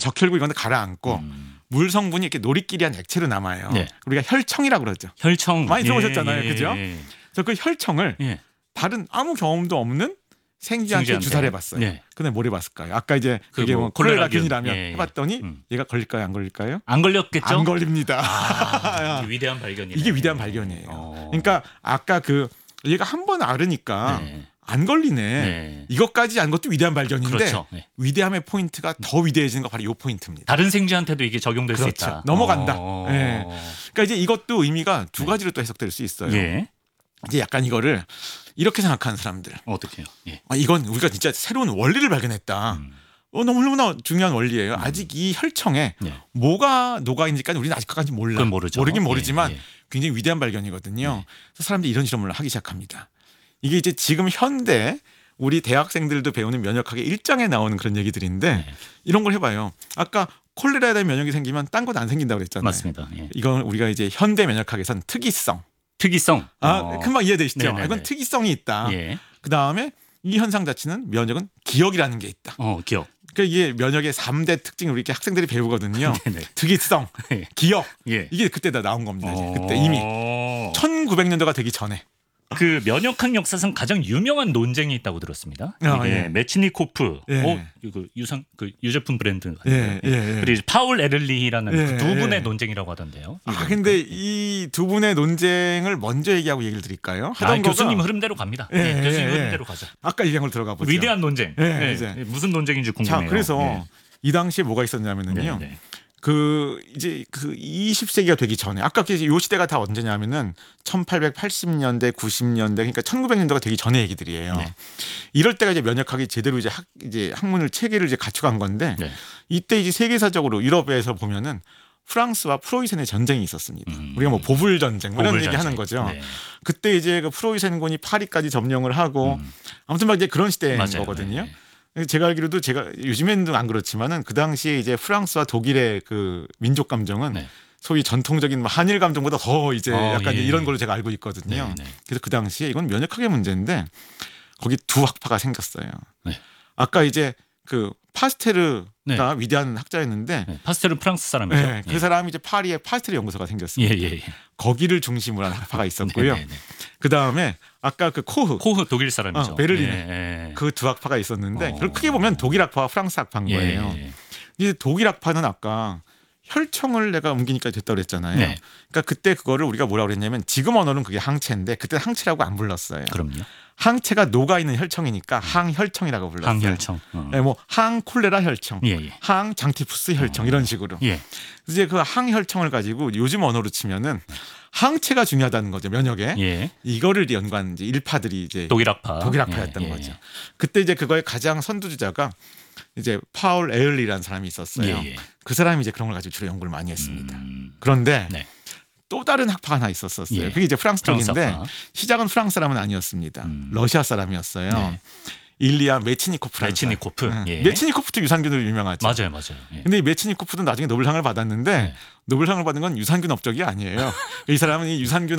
적혈구 이런 데 가라앉고 물 성분이 이렇게 노리끼리한 액체로 남아요. 네. 우리가 혈청이라고 그러죠. 혈청 많이 들어보셨잖아요. 예, 그죠? 예. 그래서 그 혈청을 예. 다른 아무 경험도 없는 생쥐한테 생쥐한테. 주사를 해봤어요. 네. 근데 뭘 해봤을까요? 아까 이제 그 그게 뭐 뭐 콜레라균이라면 콜레라균. 예, 예. 해봤더니 얘가 걸릴까요? 안 걸릴까요? 안 걸렸겠죠? 안 걸립니다. 이게 위대한 발견이네요. 이게 위대한 발견이에요. 그러니까 아까 그 얘가 한 번 앓으니까 네. 안 걸리네. 네. 이것까지 안 것도 위대한 발견인데 그렇죠. 네. 위대함의 포인트가 더 위대해지는 거 바로 이 포인트입니다. 다른 생쥐한테도 이게 적용될 수 그렇죠. 있다. 넘어간다. 예. 그러니까 이제 이것도 의미가 두 가지로 또 해석될 수 있어요. 예. 이제 약간 이거를 이렇게 생각하는 사람들. 어떻게요? 예. 이건 우리가 진짜 새로운 원리를 발견했다. 너무나 중요한 원리예요. 아직 이 혈청에 네. 뭐가 녹아 있는지까지 우리는 아직까지 몰라. 그건 모르죠. 모르긴 예, 모르지만 예. 굉장히 위대한 발견이거든요. 그래서 사람들이 이런 실험을 하기 시작합니다. 이게 이제 지금 현대 우리 대학생들도 배우는 면역학의 일장에 나오는 그런 얘기들인데 네. 이런 걸 해봐요. 아까 콜레라에 대한 면역이 생기면 딴 건 안 생긴다고 그랬잖아요. 맞습니다. 예. 이건 우리가 이제 현대 면역학에선 특이성. 특이성. 금방 이해되시죠? 네네네. 이건 특이성이 있다. 예. 그 다음에 이 현상 자체는 면역은 기억이라는 게 있다. 기억. 그러니까 이게 면역의 3대 특징을 우리 이렇게 학생들이 배우거든요. 네네. 특이성, 예. 기억. 예. 이게 그때 다 나온 겁니다. 이제. 그때 이미 1900년도가 되기 전에. 그 면역학 역사상 가장 유명한 논쟁이 있다고 들었습니다. 이게 예. 메치니코프, 예. 이거 유제품 브랜드. 예, 예, 예. 그리고 파울 에를리히라는 예, 그 두 분의 예. 논쟁이라고 하던데요. 근데 이 두 분의 논쟁을 먼저 얘기하고 얘기를 드릴까요? 하던 거가 교수님 흐름대로 갑니다. 예, 예, 교수님 예, 흐름대로 가죠. 아까 얘기한 걸 들어가 보죠. 위대한 논쟁. 예, 예, 이제. 무슨 논쟁인지 궁금해요. 자, 그래서 예. 이 당시에 뭐가 있었냐면은요. 네, 네. 그 이제 그 20세기가 되기 전에 아까 요 시대가 다 언제냐면은 1880년대, 90년대 그러니까 1900년대가 되기 전의 얘기들이에요. 네. 이럴 때가 이제 면역학이 제대로 이제 학문을 체계를 이제 갖춰간 건데 네. 이때 이제 세계사적으로 유럽에서 보면은 프랑스와 프로이센의 전쟁이 있었습니다. 우리가 뭐 보불 전쟁 이런 보불 얘기 전쟁. 하는 거죠. 네. 그때 이제 그 프로이센군이 파리까지 점령을 하고 아무튼 막 이제 그런 시대인 맞아요. 거거든요. 네. 제가 알기로도 제가 요즘에는 안 그렇지만은 그 당시에 이제 프랑스와 독일의 그 민족 감정은 네. 소위 전통적인 한일 감정보다 더 이제 약간 예. 이런 걸로 제가 알고 있거든요. 네, 네. 그래서 그 당시에 이건 면역학의 문제인데 거기 두 학파가 생겼어요. 네. 아까 이제 그 파스테르가 네. 위대한 학자였는데 네. 파스텔은 프랑스 사람이죠. 네, 그 사람이 이제 파리에 파스테르 연구소가 생겼습니다. 예. 거기를 중심으로 한 학파가 있었고요. 네, 네, 네. 그 다음에 아까 그 코흐 독일 사람이죠. 베를린에 예, 예. 그 두 학파가 있었는데 그걸 크게 보면 독일 학파와 프랑스 학파인 거예요. 예. 이제 독일 학파는 아까 혈청을 내가 옮기니까 됐다고 그랬잖아요. 네. 그러니까 그때 그거를 우리가 뭐라고 그랬냐면 지금 언어는 그게 항체인데 그때 항체라고 안 불렀어요. 그럼요. 항체가 녹아 있는 혈청이니까 항혈청이라고 불렀어요. 항혈청. 네, 뭐 항콜레라 혈청, 예. 항장티푸스 혈청 이런 식으로. 예. 이제 그 항혈청을 가지고 요즘 언어로 치면은 항체가 중요하다는 거죠 면역에. 예. 이거를 연구한 이제 일파들이 이제 독일 학파. 독일 학파였던 예, 예. 거죠. 그때 이제 그거의 가장 선두주자가 이제 파울 에을리라는 사람이 있었어요. 예. 그 사람이 이제 그런 걸 가지고 주로 연구를 많이 했습니다. 그런데 네. 또 다른 학파가 하나 있었어요. 예. 그게 이제 프랑스 프랑스 쪽인데 학파. 시작은 프랑스 사람은 아니었습니다. 러시아 사람이었어요. 네. 일리아 메치니코프라는 메치니코프. 사람. 예. 메치니코프도 유산균으로 유명하죠. 맞아요. 예. 근데 이 메치니코프도 나중에 노벨상을 받았는데 네. 노벨상을 받은 건 유산균 업적이 아니에요. 이 사람은 이 유산균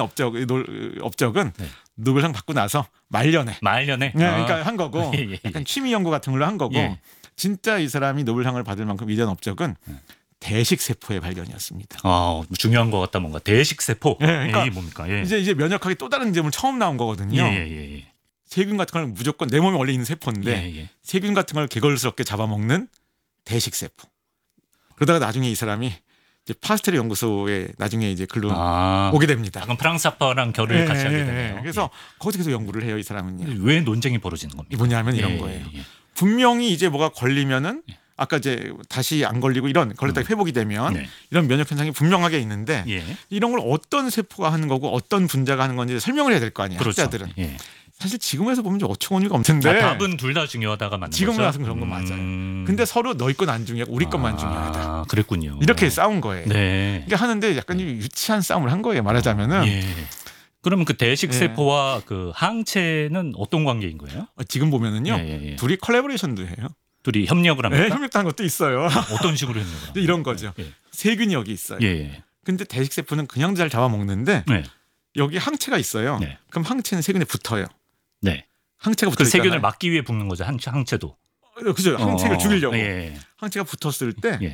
업적은 네. 노벨상 받고 나서 말년에 말년에. 그러니까 한 거고 예. 약간 취미 연구 같은 걸로 한 거고 예. 진짜 이 사람이 노벨상을 받을 만큼 위대한 업적은 대식 세포의 발견이었습니다. 중요한 것 같다 뭔가 대식 세포. 예, 그러니까 이게 뭡니까? 예. 이제 면역학이 또 다른 점을 처음 나온 거거든요. 예. 세균 같은 걸 무조건 내 몸에 원래 있는 세포인데 예. 세균 같은 걸 개걸스럽게 잡아먹는 대식 세포. 그러다가 나중에 이 사람이 이제 파스테르 연구소에 나중에 이제 글로 오게 됩니다. 약간 프랑스 학파랑 결을 같이 하게 되네요. 그래서 거기서 계속 연구를 해요 이 사람은요. 왜 논쟁이 벌어지는 겁니까? 이 뭐냐면 이런 거예요. 분명히 이제 뭐가 걸리면은 아까 이제 다시 안 걸리고 이런 걸렸다가 회복이 되면 네. 이런 면역 현상이 분명하게 있는데 예. 이런 걸 어떤 세포가 하는 거고 어떤 분자가 하는 건지 설명을 해야 될 거 아니에요. 그렇죠. 학자들은. 예. 사실 지금에서 보면 좀 어처구니가 없는데 답은 둘 다 중요하다가 맞는 지금 거죠. 와서 그런 건 맞아요. 근데 서로 너희 건 안 중요하고 우리 것만 중요하다. 그랬군요. 이렇게 싸운 거예요. 네. 이게 하는데 약간 유치한 싸움을 한 거예요. 말하자면은 예. 그러면 그 대식 예. 세포와 그 항체는 어떤 관계인 거예요? 지금 보면은요 예. 둘이 콜라보레이션도 해요. 둘이 협력을 합니까? 네, 협력하는 것도 있어요. 어떤 식으로 협력을 합니까? 이런 거죠. 예. 세균이 여기 있어요. 예. 근데 대식 세포는 그냥 잘 잡아먹는데 네. 여기 항체가 있어요. 네. 그럼 항체는 세균에 붙어요. 네. 항체가 그 붙어 세균을 있잖아요. 막기 위해 붙는 거죠. 항체도. 그죠. 항체를 죽이려고. 예. 항체가 붙었을 때